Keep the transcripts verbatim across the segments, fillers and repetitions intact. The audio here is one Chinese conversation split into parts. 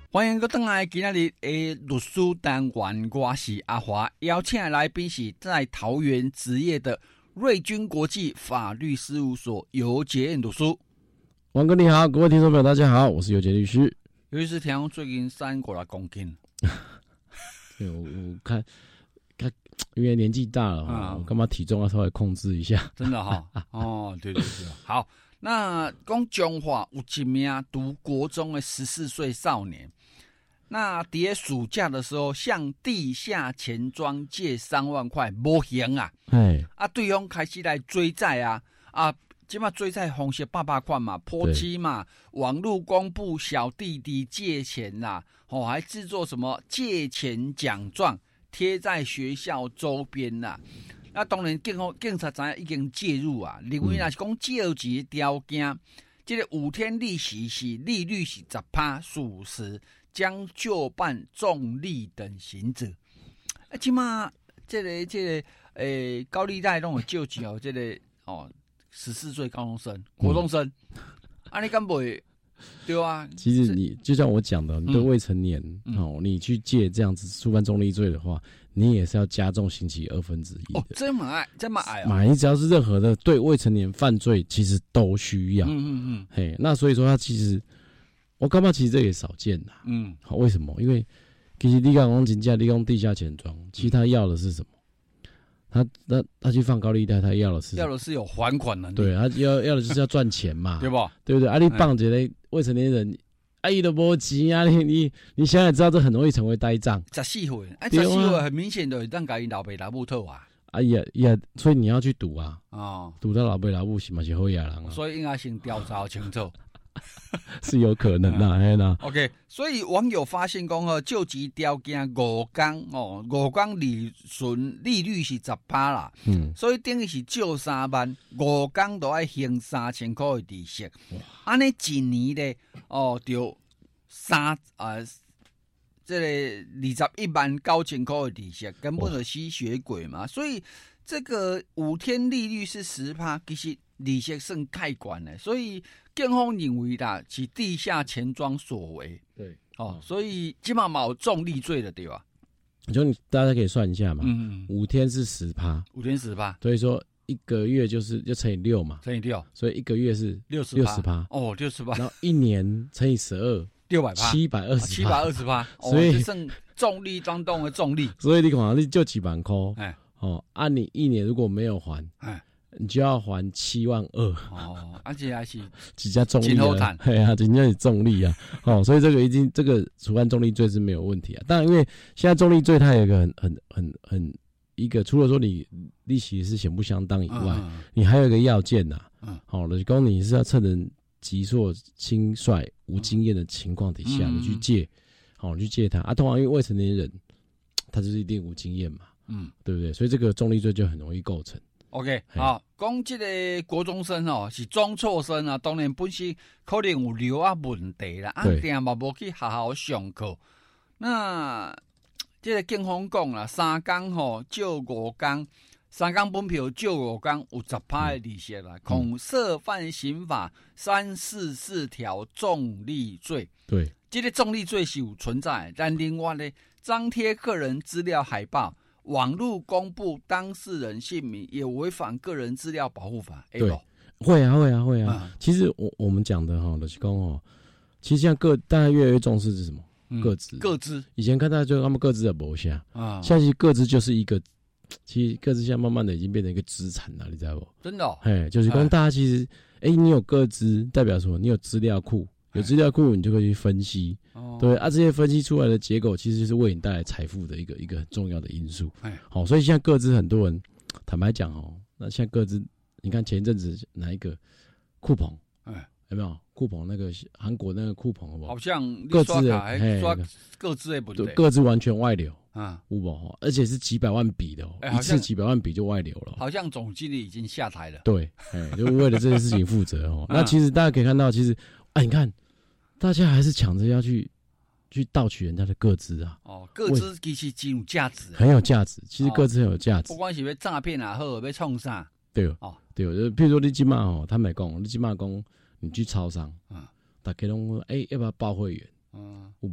欢迎各位回来，今天的律师单元，我是阿华，邀请的来宾是在桃园执业的瑞君国际法律事务所尤杰律师。 王哥你好，各位听众朋友大家好，我是尤杰律师。 尤律师，听说最近三过来公斤， 对，我我看看，因为年纪大了哈，我干嘛体重要稍微控制一下？ 真的哈，哦，对对对，好。那讲中华有一名读国中的十四岁少年，那在暑假的时候向地下钱庄借三万块，没还啊， 哎， 啊，对方开始来追债啊，啊，即马追债方式八百款嘛，泼漆嘛，网络公布小弟弟借钱啦、啊，哦，还制作什么借钱奖状贴在学校周边啦、啊。那当然，警方警察知影已经介入啊。认为若是讲借钱的条件，这个五天利息是利率是十趴，属实将就办重利等刑责。啊，即马这个这个诶，高利贷拢有救济哦，这个哦，十四岁高中生、国中生，嗯、啊，你敢不会？对啊， 其实你就像我讲的，你对未成年、嗯、哦，你去借这样子触犯重利罪的话，你也是要加重刑期二分之一的。 哦，这么矮，这么矮啊！ 买，你只要是任何的对未成年犯罪，其实都需要。 嗯嗯嗯。 嘿，那所以说他其实，我干嘛其实这也少见呐。嗯，好，为什么？因为其实你讲讲金价，你讲地下钱庄，其实他要的是什么？他他他去放高利贷，他要的是要的是有还款能力， 对，他要要的就是要赚钱嘛， 对不？ 对不对？啊，你放一个未成年人，啊，伊都无钱啊，你你你现在知道这很容易成为呆账。 十四岁，哎，十四岁很明显的让家己老爸老母套啊。 啊也也，所以你要去赌啊， 哦， 赌到老爸老母是嘛是好野人啊。 所以应该先调查清楚。 是有可能的，哎呐。 OK， 所以网友发现讲哦，救济条件五天哦，五天利顺利率是十趴啦，嗯，所以等于是借三万，五天都要还三千块的利息，安尼一年咧哦，就三呃，这个二十一万九千块的利息，根本就吸血鬼嘛，所以这个五天利率是十趴，其实利息算太高了，所以。警方认为啦，是地下钱庄所为。 对， 哦，所以基本上有重利罪的对吧？ 就你大家可以算一下嘛，嗯，五天是十趴， 五天十趴， 所以说一个月就是就乘以六嘛， 乘以六， 所以一个月是六十六十趴， 哦，六十趴， 然后一年乘以十二， 六百趴， 七百二十， 七百二十趴， 所以剩重利当中的重利， 所以你可能你就几万块， 哎， 哦，按你一年如果没有还，哎。你就要还七万二哦，而且还是几家重利啊，对啊，人家是重利啊，哦，所以这个已经这个处犯重利罪是没有问题啊。当然，因为现在重利罪它有一个很很很很一个，除了说你利息是显不相当以外，嗯、你还有一个要件呐、啊，嗯，好、哦，就是讲你是要趁人急硕轻率无经验的情况底下，嗯、你去借，好、哦，你去借他啊，通常因为未成年人，他就是一定无经验嘛，嗯，对不对？所以这个重利罪就很容易构成。 OK， 好，讲这个国中生哦，是中辍生啊，当然本身可能有留啊问题啦，啊，定嘛无去好好上课。那这个警方讲啦，三天吼借五天，三天本票借五天有十趴的利息啦， 嗯、 恐涉犯刑法三四四条重利罪。 对， 这个重利罪是有存在，但另外呢，张贴个人资料海报。网络公布当事人姓名也违反个人资料保护法。 对，会啊，会啊，会啊。嗯、其实我我们讲的哈，就是讲哦，其实现在各大家越来越重视是什么？嗯、个资， 个资。 以前看到就他们各自的模下啊，现在其实个资就是一个，其实个资现在慢慢的已经变成一个资产了，你知道不？ 真的、哦。 嘿，就是讲大家其实，哎、欸，你有个资代表什么？你有资料库。有资料库，你就可以去分析，哦、对啊，这些分析出来的结果，其实就是为你带来财富的一个一个很重要的因素。好、哦，所以现在各自很多人，坦白讲哦，那现在各自，你看前一阵子哪一个酷澎，哎，有没有酷澎那个韩国那个酷澎，好不好？ 好像各自的， 哎，各自的不对， 各自完全外流啊，有无？而且是几百万笔的、哦欸，一次几百万笔就外流了。 好像总经理已经下台了。 对，哎，就为了这件事情负责哦。那其实大家可以看到，其实。哎、啊，你看，大家还是抢着要去去盗取人家的个资啊！ 哦，个资其实真有价值， 很有价值。其实个资很有价值、 哦，不管是要诈骗啊，或要创啥， 对哦，对哦。譬如说你今嘛哦，他没讲，你今嘛讲，你去超商，嗯，大家拢哎、欸、要不要报会员？嗯，有无？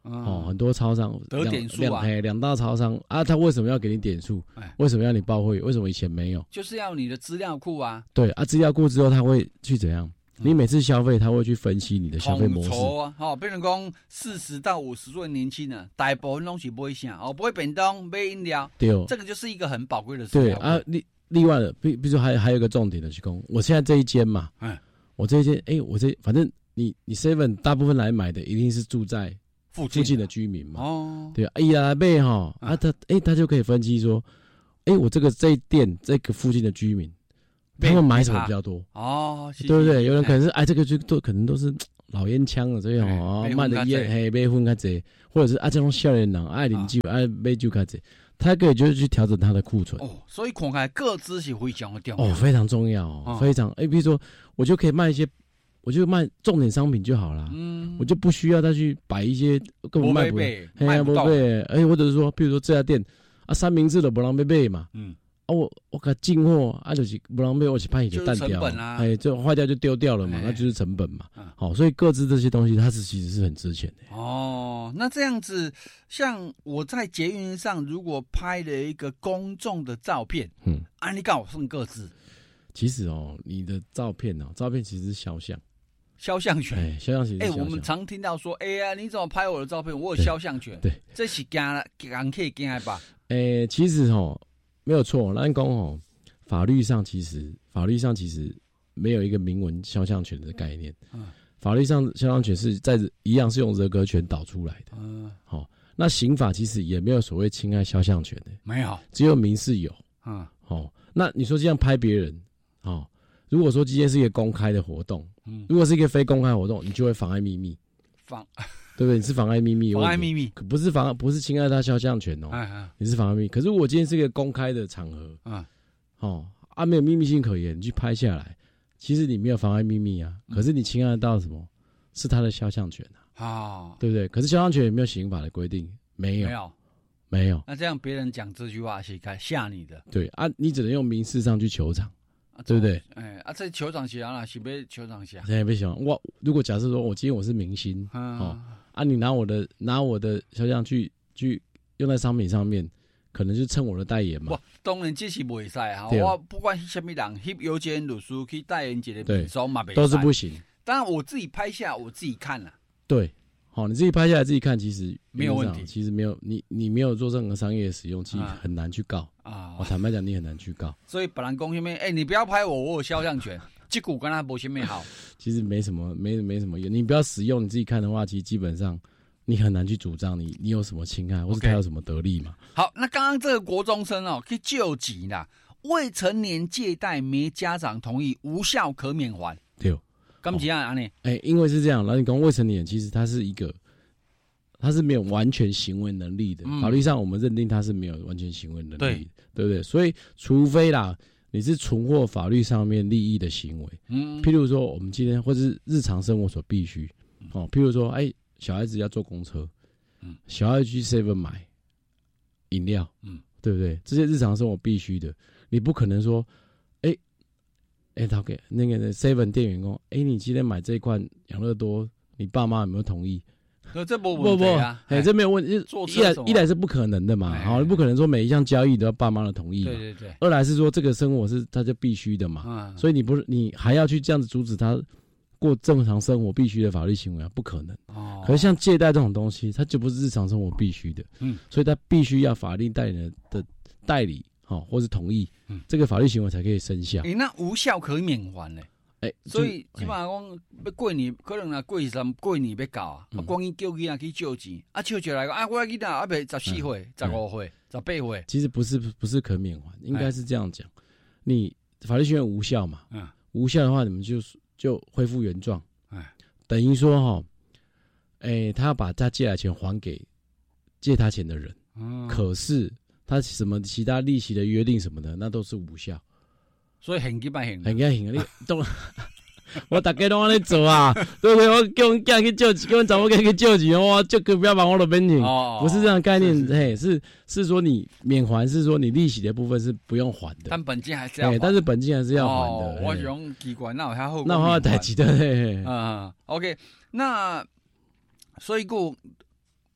嗯、哦，很多超商得点数啊， 两两大超商啊，他为什么要给你点数？为什么要你报会员？为什么以前没有？ 就是要你的资料库啊。 对啊，资料库之后他会去怎样？你每次消费，他会去分析你的消费模式。 啊，好、哦，比如讲四十到五十岁年轻人，大部分拢是买啥？哦，买便当，买饮料。 对哦， 这个就是一个很宝贵的资料库。 对啊，另另外的，比比如说还还有一个重点的是讲，我现在这一间嘛，嗯，我这一间，哎、欸，我这反正你你 seven 大部分来买的一定是住在附近的居民嘛。哦，对啊，哎呀，贝哈啊，他哎、欸、他就可以分析说，哎、欸，我这个这一店这个附近的居民。他们买什么比较多？哦，对不对？有人可能是哎，这个就都可能都是老烟枪的这样哦，慢的烟嘿，买烟较济，或者是啊这种少年人爱啉酒爱买酒较济，他可以就是去调整他的库存。 哦，所以看开各自是非常的重要。 哦，非常重要，哦、非常哎，比如说我就可以卖一些，我就卖重点商品就好了，嗯，我就不需要再去摆一些根本卖不卖不到， 哎，或者是说，比如说这家店啊，三明治的不让被卖嘛，嗯。啊，我我给进货啊，就是不让卖，我是怕你就淡掉， 啊、 哎，这坏掉就丢掉了嘛，那就是成本嘛。好、嗯哦，所以各自这些东西，它是其实是很值钱的。 哦，那这样子，像我在捷运上如果拍了一个公众的照片，嗯，啊，你告诉我送各自。 其实哦，你的照片哦，照片其实是肖像， 肖像权， 哎，肖像权。 哎，我们常听到说，哎呀，你怎么拍我的照片？我有肖像权， 对， 这是干干可以干吧？ 哎，其实哦。没有错，咱讲哦，法律上其实法律上其实没有一个明文肖像权的概念。嗯，法律上肖像权是在一样是用人格权导出来的。嗯，好、哦，那刑法其实也没有所谓侵害肖像权的， 没有， 只有民事有。嗯，哦，那你说这样拍别人，哦，如果说今天是一个公开的活动，嗯，如果是一个非公开活动，你就会妨碍秘密。 妨。 对不对？你是妨碍秘密， 妨碍秘密， 可不是妨，不是侵害他肖像权哦。哎哎，你是妨碍秘密。可是我今天是一个公开的场合，啊，哦啊，没有秘密性可言，你去拍下来，其实你没有妨碍秘密啊。嗯、可是你侵害到什么？是他的肖像权啊，哦、对不对？可是肖像权有没有刑法的规定？没有， 没有， 没有。 那这样别人讲这句话是该吓你的。 对啊，你只能用民事上去求偿。对不对？ 哎啊，这球场下啦，是被球场下。 现在被想，我如果假设说我今天我是明星，嗯、哦啊，你拿我的拿我的肖像去去用在商品上面，可能就蹭我的代言嘛。 不，当然这是袂使哈。我不管是什么人，翕有钱律师去代言一个民商嘛， 都是不行。 当然我自己拍下，我自己看啦。 对。好、哦，你自己拍下来自己看，其实没有问题。 其实没有你，你没有做任何商业使用，其实很难去告啊。我坦白讲，你很难去告。 所以本来公下面，哎，你不要拍我，我有肖像权。这股跟他不前面好， 其实没什么，没没什么用。你不要使用，你自己看的话，其实基本上你很难去主张你你有什么侵害，或是他有什么得利嘛。 好，那刚刚这个国中生哦，去救急啦，未成年借贷没家长同意，无效可免还。 对。 咁怎样呢？ 哎、欸，因为是这样，然后你讲未成年，其实他是一个，他是没有完全行为能力的。嗯、法律上，我们认定他是没有完全行为能力的，对，对不对？所以，除非啦，你是存获法律上面利益的行为，嗯，譬如说，我们今天或是日常生活所必须，哦，譬如说，哎、欸，小孩子要坐公车，嗯，小孩子去 seven 买饮料，嗯，对不对？这些日常生活必须的，你不可能说。哎，他给那个 seven 店员工，哎，你今天买这一罐养乐多，你爸妈有没有同意？ 这不不不啊， 哎，这没有问题。一来一来是不可能的嘛，好，不可能说每一项交易都要爸妈的同意嘛。 对对对。 二来是说这个生活是他就必须的嘛，所以你不是你还要去这样子阻止他过正常生活必须的法律行为啊，不可能。哦。可是像借贷这种东西，它就不是日常生活必须的，嗯，所以他必须要法定代理人的代理。好，或是同意，嗯，这个法律行为才可以生效。 哎、欸，那无效可免还呢？哎、欸，所以基本上讲，要过年可能啊过三过年要到啊，啊，光伊叫囡仔去借钱，啊，借起来讲啊，我囡仔啊，未十四岁、十五岁、十八岁， 其实不是不是可免还，应该是这样讲，你法律行为无效嘛，嗯，无效的话，你们就就恢复原状，哎，等于说哈，哎、欸，他要把他借来钱还给借他钱的人，嗯，可是。他什么其他利息的约定什么的，那都是无效， 所以很基本很很很你懂？我大家都安尼做啊，对不对？我叫阮囝去救急，叫阮查某囝去救急，我就不要把我的本钱，哦、不是这样的概念，嘿，是是说你免还，是说你利息的部分是不用还的， 但本金还是要还， 但是本金还是要还的。 哦、我想奇怪，那我还后那我要代志的，嘿， 嗯 ，OK， 那所以个。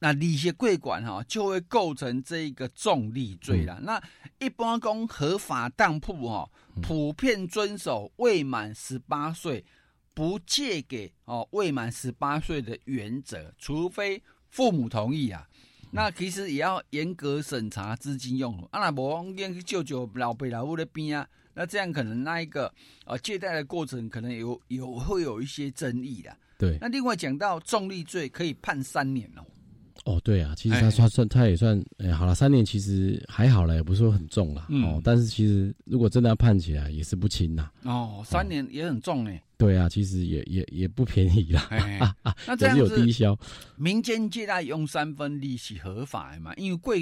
那利息过管哈，就会构成这一个重利罪啦。嗯、那一般讲合法当铺哈，普遍遵守未满十八岁不借给哦未满十八岁的原则，除非父母同意啊。那其实也要严格审查资金用途，啊，那无硬去救救老爸老母的边啊，那这样可能那一个呃借贷的过程可能有有会有一些争议的。 对， 那另外讲到重利罪可以判三年哦。 哦，对啊，其实他算算他也算，哎、欸，好了，三年其实还好了，也不是说很重啦、嗯、哦。但是其实如果真的要判起来，也是不轻呐。 哦，三年也很重哎、欸。 对啊，其实也也也不便宜啦。 那这样子有低消， 民间借贷用三分利息合法的嘛？因为贵。